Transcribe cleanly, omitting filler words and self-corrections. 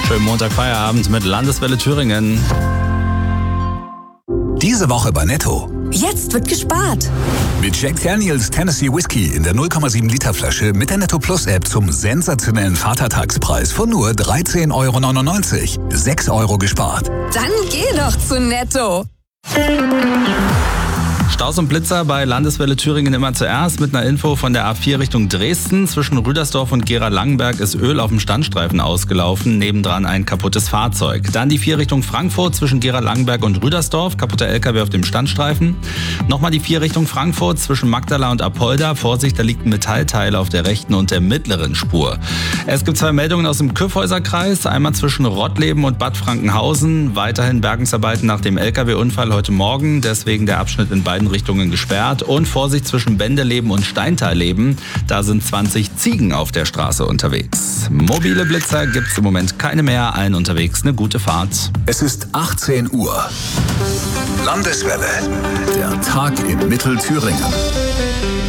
Schönen Montag Feierabend mit Landeswelle Thüringen. Diese Woche bei Netto. Jetzt wird gespart. Mit Jack Daniels Tennessee Whiskey in der 0,7 Liter Flasche mit der Netto Plus App zum sensationellen Vatertagspreis von nur 13,99 €. 6 € gespart. Dann geh doch zu Netto. Staus und Blitzer bei Landeswelle Thüringen immer zuerst mit einer Info von der A4 Richtung Dresden. Zwischen Rüdersdorf und Gera-Langenberg ist Öl auf dem Standstreifen ausgelaufen, nebendran ein kaputtes Fahrzeug. Dann die 4 Richtung Frankfurt zwischen Gera-Langenberg und Rüdersdorf, kaputter LKW auf dem Standstreifen. Nochmal die 4 Richtung Frankfurt zwischen Magdala und Apolda. Vorsicht, da liegt ein Metallteil auf der rechten und der mittleren Spur. Es gibt 2 Meldungen aus dem Kyffhäuser-Kreis, einmal zwischen Rottleben und Bad Frankenhausen. Weiterhin Bergungsarbeiten nach dem LKW-Unfall heute Morgen, deswegen der Abschnitt in beiden Richtungen gesperrt. Und Vorsicht zwischen Bendeleben und Steintalleben. Da sind 20 Ziegen auf der Straße unterwegs. Mobile Blitzer gibt's im Moment keine mehr. Allen unterwegs eine gute Fahrt. Es ist 18 Uhr. Landeswelle. Der Tag in Mittelthüringen.